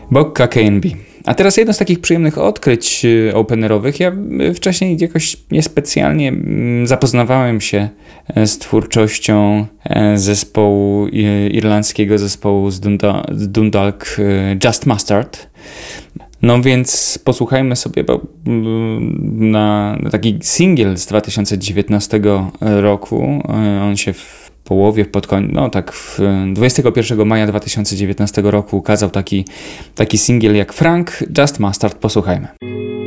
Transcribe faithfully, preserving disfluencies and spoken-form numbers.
Bokka K N B. A teraz jedno z takich przyjemnych odkryć openerowych. Ja wcześniej jakoś niespecjalnie zapoznawałem się z twórczością zespołu, irlandzkiego zespołu z, Dunda, z Dundalk, Just Mustard. No więc posłuchajmy sobie, bo na taki singiel z dwa tysiące dziewiętnastego roku, on się w połowie, pod koniec, no tak w dwudziestego pierwszego maja dwa tysiące dziewiętnastego roku ukazał taki, taki singiel jak Frank, Just Mustard. Posłuchajmy.